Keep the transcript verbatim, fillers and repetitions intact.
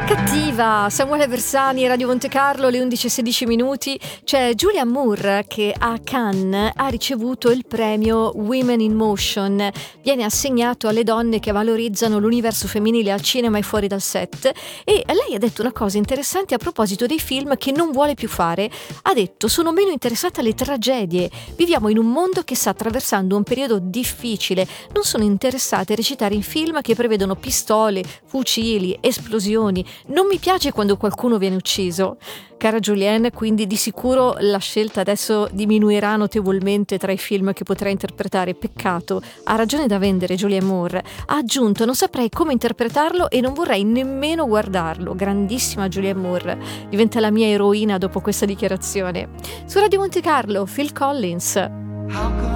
Cattiva, Samuele Bersani, Radio Monte Carlo, le undici e sedici minuti. C'è Julianne Moore che a Cannes ha ricevuto il premio Women in Motion. Viene assegnato alle donne che valorizzano l'universo femminile al cinema e fuori dal set. E lei ha detto una cosa interessante a proposito dei film che non vuole più fare. Ha detto: sono meno interessata alle tragedie. Viviamo in un mondo che sta attraversando un periodo difficile. Non sono interessata a recitare in film che prevedono pistole, fucili, esplosioni. Non mi piace quando qualcuno viene ucciso. Cara Julianne, quindi di sicuro la scelta adesso diminuirà notevolmente tra i film che potrai interpretare. Peccato, ha ragione da vendere Julianne Moore. Ha aggiunto: non saprei come interpretarlo e non vorrei nemmeno guardarlo. Grandissima Julianne Moore, diventa la mia eroina dopo questa dichiarazione. Su Radio Monte Carlo, Phil Collins.